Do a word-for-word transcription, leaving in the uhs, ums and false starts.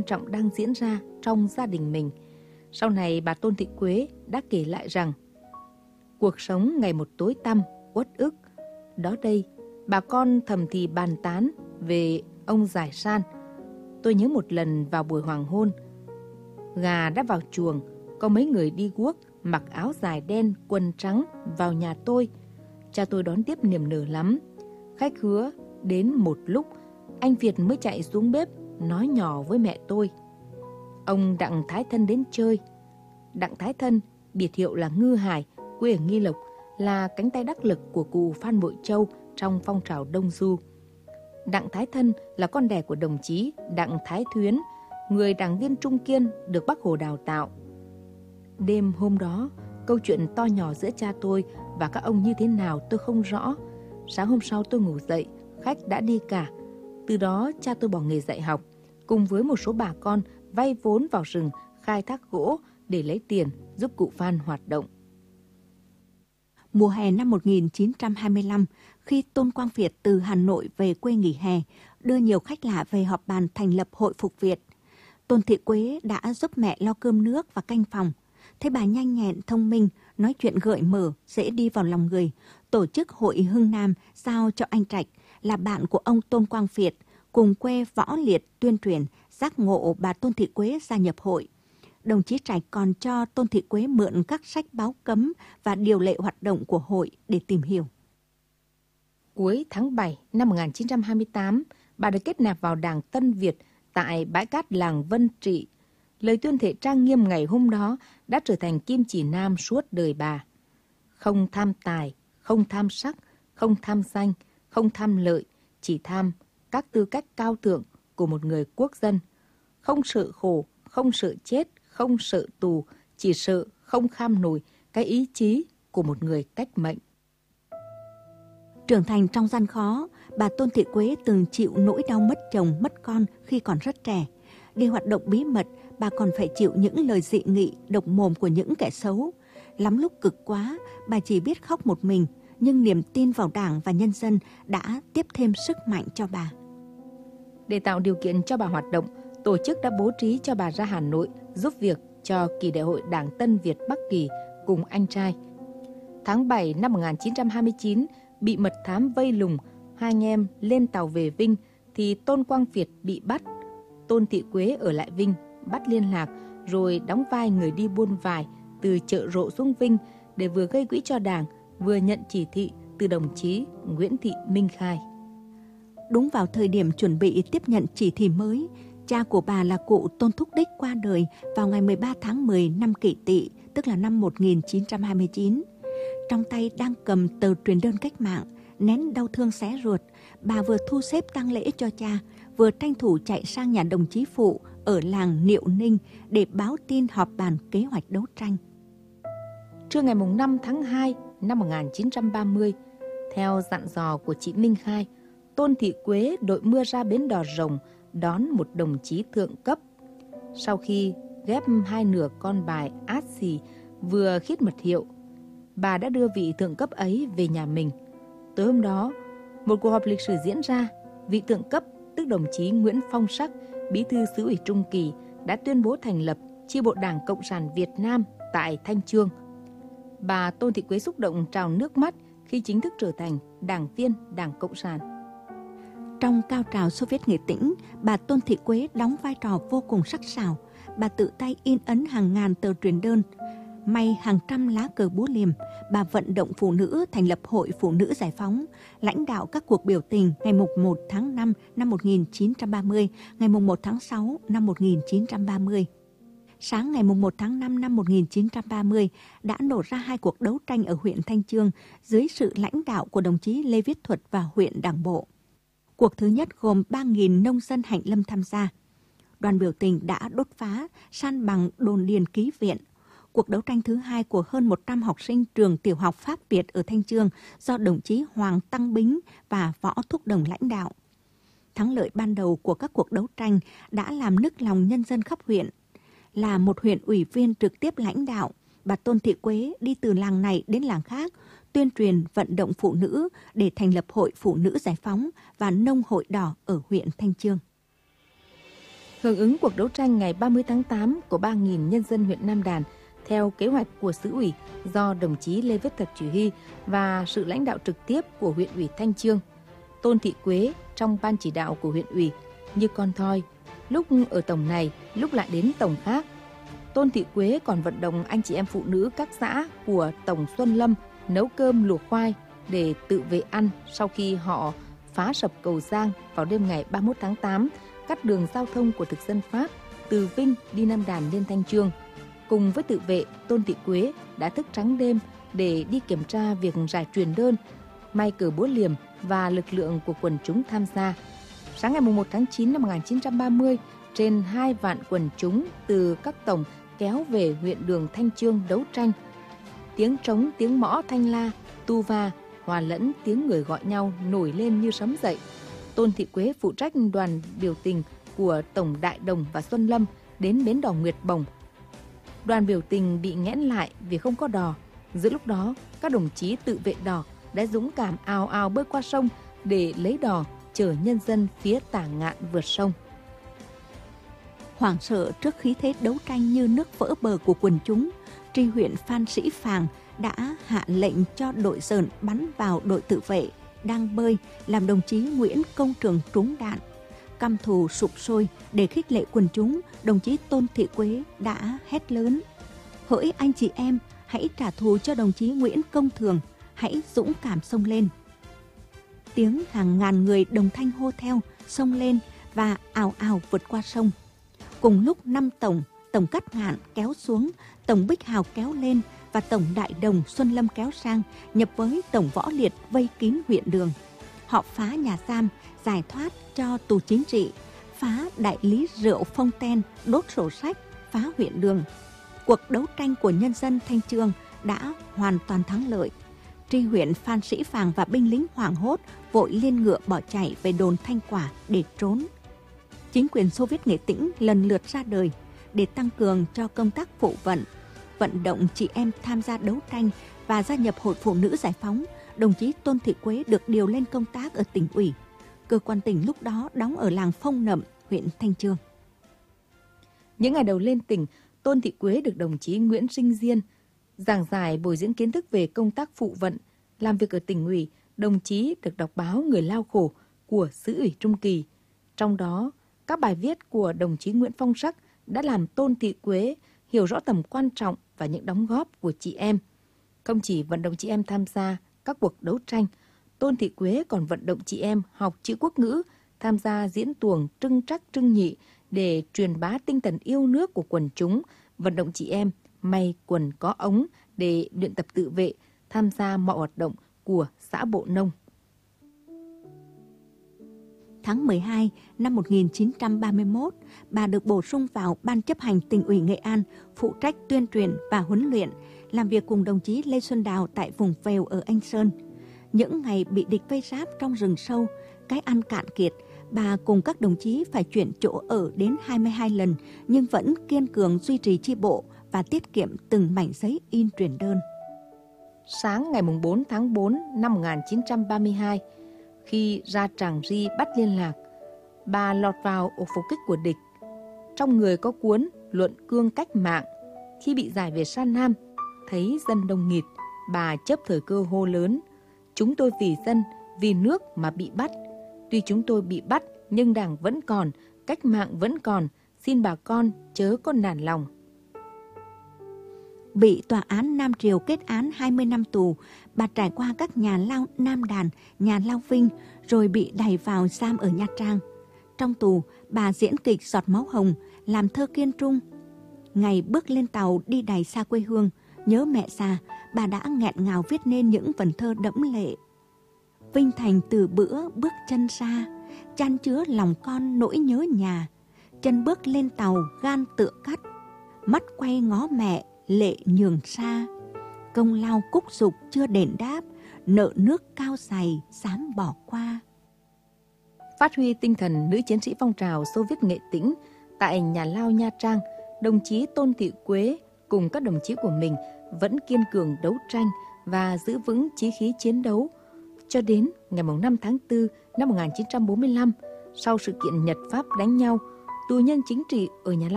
trọng đang diễn ra trong gia đình mình. Sau này bà Tôn Thị Quế đã kể lại rằng cuộc sống ngày một tối tăm, uất ức. Đó đây, bà con thầm thì bàn tán về ông Giải San. Tôi nhớ một lần vào buổi hoàng hôn, gà đã vào chuồng, có mấy người đi guốc, mặc áo dài đen, quần trắng vào nhà tôi. Cha tôi đón tiếp niềm nở lắm. Khách khứa đến một lúc, anh Việt mới chạy xuống bếp nói nhỏ với mẹ tôi. Ông Đặng Thái Thân đến chơi. Đặng Thái Thân, biệt hiệu là Ngư Hải, quê ở Nghi Lộc, là cánh tay đắc lực của cụ Phan Bội Châu trong phong trào Đông Du. Đặng Thái Thân là con đẻ của đồng chí Đặng Thái Thuyến, người đảng viên trung kiên được Bác Hồ đào tạo. Đêm hôm đó, câu chuyện to nhỏ giữa cha tôi và các ông như thế nào tôi không rõ. Sáng hôm sau tôi ngủ dậy, khách đã đi cả. Từ đó cha tôi bỏ nghề dạy học, cùng với một số bà con vay vốn vào rừng khai thác gỗ để lấy tiền giúp cụ Phan hoạt động. Mùa hè năm một nghìn chín trăm hai mươi lăm, khi Tôn Quang Việt từ Hà Nội về quê nghỉ hè, đưa nhiều khách lạ về họp bàn thành lập Hội Phục Việt, Tôn Thị Quế đã giúp mẹ lo cơm nước và canh phòng. Thấy bà nhanh nhẹn, thông minh, nói chuyện gợi mở, dễ đi vào lòng người, tổ chức Hội Hưng Nam giao cho anh Trạch, là bạn của ông Tôn Quang Việt, cùng quê Võ Liệt tuyên truyền, giác ngộ bà Tôn Thị Quế gia nhập hội. Đồng chí Trạch còn cho Tôn Thị Quế mượn các sách báo cấm và điều lệ hoạt động của hội để tìm hiểu. Cuối tháng bảy năm một nghìn chín trăm hai mươi tám, bà được kết nạp vào Đảng Tân Việt tại bãi cát làng Vân Trị. Lời tuyên thệ trang nghiêm ngày hôm đó đã trở thành kim chỉ nam suốt đời bà. Không tham tài, không tham sắc, không tham danh, không tham lợi, chỉ tham các tư cách cao thượng của một người quốc dân. Không sợ khổ, không sợ chết, không sợ tù, chỉ sợ không kham nổi cái ý chí của một người cách mệnh. Trưởng thành trong gian khó, bà Tôn Thị Quế từng chịu nỗi đau mất chồng, mất con khi còn rất trẻ. Đi hoạt động bí mật, bà còn phải chịu những lời dị nghị, độc mồm của những kẻ xấu. Lắm lúc cực quá, bà chỉ biết khóc một mình, nhưng niềm tin vào Đảng và nhân dân đã tiếp thêm sức mạnh cho bà. Để tạo điều kiện cho bà hoạt động, tổ chức đã bố trí cho bà ra Hà Nội giúp việc cho kỳ đại hội Đảng Tân Việt Bắc Kỳ cùng anh trai. Tháng bảy năm một nghìn chín trăm hai mươi chín, bị mật thám vây lùng, hai anh em lên tàu về Vinh thì Tôn Quang Việt bị bắt. Tôn Thị Quế ở lại Vinh, bắt liên lạc rồi đóng vai người đi buôn vải từ chợ Rộ xuống Vinh để vừa gây quỹ cho Đảng, vừa nhận chỉ thị từ đồng chí Nguyễn Thị Minh Khai. Đúng vào thời điểm chuẩn bị tiếp nhận chỉ thị mới, cha của bà là cụ Tôn Thúc Đích qua đời vào ngày mười ba tháng mười năm Kỷ Tỵ, tức là năm một nghìn chín trăm hai mươi chín. Trong tay đang cầm tờ truyền đơn cách mạng, nén đau thương xé ruột, bà vừa thu xếp tang lễ cho cha, vừa tranh thủ chạy sang nhà đồng chí phụ ở làng Niệu Ninh để báo tin họp bàn kế hoạch đấu tranh. Trưa ngày năm tháng hai năm một nghìn chín trăm ba mươi, theo dặn dò của chị Minh Khai, Tôn Thị Quế đội mưa ra bến đò Rồng đón một đồng chí thượng cấp. Sau khi ghép hai nửa con bài át xì vừa khiết mật hiệu, bà đã đưa vị thượng cấp ấy về nhà mình. Tối hôm đó, một cuộc họp lịch sử diễn ra. Vị thượng cấp, tức đồng chí Nguyễn Phong Sắc, bí thư xứ ủy Trung Kỳ, đã tuyên bố thành lập chi bộ Đảng Cộng sản Việt Nam tại Thanh Chương. Bà Tôn Thị Quế xúc động trào nước mắt khi chính thức trở thành đảng viên Đảng Cộng sản. Trong cao trào Xô Viết nghệ tĩnh, bà Tôn Thị Quế đóng vai trò vô cùng sắc sảo. Bà tự tay in ấn hàng ngàn tờ truyền đơn, may hàng trăm lá cờ búa liềm. Bà vận động phụ nữ thành lập Hội Phụ nữ Giải phóng, lãnh đạo các cuộc biểu tình ngày một tháng năm năm một nghìn chín trăm ba mươi, ngày một tháng sáu năm một nghìn chín trăm ba mươi. Sáng ngày một tháng năm năm một nghìn chín trăm ba mươi đã nổ ra hai cuộc đấu tranh ở huyện Thanh Chương dưới sự lãnh đạo của đồng chí Lê Viết Thuật và huyện Đảng bộ. Cuộc thứ nhất gồm ba nghìn nông dân Hạnh Lâm tham gia. Đoàn biểu tình đã đốt phá, san bằng đồn điền ký viện. Cuộc đấu tranh thứ hai của hơn một trăm học sinh trường tiểu học Pháp Việt ở Thanh Chương do đồng chí Hoàng Tăng Bính và Võ Thúc Đồng lãnh đạo. Thắng lợi ban đầu của các cuộc đấu tranh đã làm nức lòng nhân dân khắp huyện. Là một huyện ủy viên trực tiếp lãnh đạo, bà Tôn Thị Quế đi từ làng này đến làng khác, tuyên truyền vận động phụ nữ để thành lập Hội Phụ nữ Giải phóng và Nông Hội Đỏ ở huyện Thanh Chương. Hưởng ứng cuộc đấu tranh ngày ba mươi tháng tám của ba nghìn nhân dân huyện Nam Đàn theo kế hoạch của Xứ ủy do đồng chí Lê Viết Thật chỉ huy và sự lãnh đạo trực tiếp của huyện ủy Thanh Chương, Tôn Thị Quế trong ban chỉ đạo của huyện ủy như con thoi, lúc ở tổng này, lúc lại đến tổng khác. Tôn Thị Quế còn vận động anh chị em phụ nữ các xã của tổng Xuân Lâm nấu cơm luộc khoai để tự vệ ăn sau khi họ phá sập cầu Giang vào đêm ngày ba mươi mốt tháng tám, cắt đường giao thông của thực dân Pháp từ Vinh đi Nam Đàn lên Thanh Chương. Cùng với tự vệ, Tôn Thị Quế đã thức trắng đêm để đi kiểm tra việc rải truyền đơn, may cờ búa liềm và lực lượng của quần chúng tham gia. Sáng ngày mùng một tháng chín năm một nghìn chín trăm ba mươi, trên hai vạn quần chúng từ các tổng kéo về huyện đường Thanh Chương đấu tranh. Tiếng trống, tiếng mõ thanh la, tu va, hòa lẫn tiếng người gọi nhau nổi lên như sấm dậy. Tôn Thị Quế phụ trách đoàn biểu tình của tổng Đại Đồng và Xuân Lâm đến bến đò Nguyệt Bồng. Đoàn biểu tình bị nghẽn lại vì không có đò. Giữa lúc đó, các đồng chí tự vệ đò đã dũng cảm ào ào bơi qua sông để lấy đò chở nhân dân phía tả ngạn vượt sông. Hoảng sợ trước khí thế đấu tranh như nước vỡ bờ của quần chúng, tri huyện Phan Sĩ Phàng đã hạ lệnh cho đội dởn bắn vào đội tự vệ đang bơi, làm đồng chí Nguyễn Công Trường trúng đạn. Căm thù sụp sôi, để khích lệ quần chúng, đồng chí Tôn Thị Quế đã hét lớn: hỡi anh chị em, hãy trả thù cho đồng chí Nguyễn Công Thường, hãy dũng cảm xông lên. Tiếng hàng ngàn người đồng thanh hô theo, xông lên và ào ào vượt qua sông. Cùng lúc năm tổng, tổng Cát Ngạn kéo xuống, tổng Bích Hào kéo lên và tổng Đại Đồng Xuân Lâm kéo sang, nhập với tổng Võ Liệt vây kín huyện đường. Họ phá nhà giam, giải thoát cho tù chính trị, phá đại lý rượu Phong Ten, đốt sổ sách, phá huyện đường. Cuộc đấu tranh của nhân dân Thanh Chương đã hoàn toàn thắng lợi. Tri huyện Phan Sĩ Phàng và binh lính hoảng hốt vội liên ngựa bỏ chạy về đồn Thanh Quả để trốn. Chính quyền Xô Viết Nghệ Tĩnh lần lượt ra đời để tăng cường cho công tác phụ vận, vận động chị em tham gia đấu tranh và gia nhập Hội Phụ Nữ Giải phóng. Đồng chí Tôn Thị Quế được điều lên công tác ở tỉnh ủy. Cơ quan tỉnh lúc đó đóng ở làng Phong Nậm, huyện Thanh Chương. Những ngày đầu lên tỉnh, Tôn Thị Quế được đồng chí Nguyễn Sinh Diên giảng giải bồi dưỡng kiến thức về công tác phụ vận. Làm việc ở tỉnh ủy, đồng chí được đọc báo Người Lao Khổ của Xứ ủy Trung Kỳ. Trong đó, các bài viết của đồng chí Nguyễn Phong Sắc đã làm Tôn Thị Quế hiểu rõ tầm quan trọng và những đóng góp của chị em. Không chỉ vận động chị em tham gia các cuộc đấu tranh, Tôn Thị Quế còn vận động chị em học chữ quốc ngữ, tham gia diễn tuồng trưng trắc trưng nhị để truyền bá tinh thần yêu nước của quần chúng, vận động chị em may quần có ống để luyện tập tự vệ, tham gia mọi hoạt động của xã Bộ Nông. Tháng mười hai năm một nghìn chín trăm ba mươi mốt, bà được bổ sung vào Ban chấp hành tỉnh ủy Nghệ An, phụ trách tuyên truyền và huấn luyện, làm việc cùng đồng chí Lê Xuân Đào tại vùng Vèo ở Anh Sơn. Những ngày bị địch vây giáp trong rừng sâu, cái ăn cạn kiệt, bà cùng các đồng chí phải chuyển chỗ ở đến hai mươi hai lần, nhưng vẫn kiên cường duy trì chi bộ và tiết kiệm từng mảnh giấy in truyền đơn. Sáng ngày bốn tháng tư năm một nghìn chín trăm ba mươi hai, khi ra Tràng Ri bắt liên lạc, bà lọt vào ổ phục kích của địch. Trong người có cuốn Luận Cương Cách Mạng. Khi bị giải về Sa Nam, thấy dân đông nghịt, bà chớp thời cơ hô lớn: chúng tôi vì dân, vì nước mà bị bắt. Tuy chúng tôi bị bắt, nhưng Đảng vẫn còn, cách mạng vẫn còn, xin bà con chớ có nản lòng. Bị tòa án Nam Triều kết án hai mươi năm tù, bà trải qua các nhà lao Nam Đàn, nhà lao Vinh, rồi bị đày vào giam ở Nha Trang. Trong tù, bà diễn kịch Giọt Máu Hồng, làm thơ Kiên Trung. Ngày bước lên tàu đi đày xa quê hương, nhớ mẹ già, bà đã nghẹn ngào viết nên những vần thơ đẫm lệ. Vinh Thành từ bữa bước chân ra, chan chứa lòng con nỗi nhớ nhà. Chân bước lên tàu gan tựa cắt, mắt quay ngó mẹ lệ nhường xa. Công lao cúc dục chưa đền đáp, nợ nước cao dày dám bỏ qua. Phát huy tinh thần nữ chiến sĩ phong trào Xô Viết Nghệ Tĩnh, tại nhà lao Nha Trang, đồng chí Tôn Thị Quế cùng các đồng chí của mình vẫn kiên cường đấu tranh và giữ vững chí khí chiến đấu. Cho đến ngày năm tháng tư năm một nghìn chín trăm bốn mươi lăm, sau sự kiện Nhật Pháp đánh nhau, tù nhân chính trị ở Nhà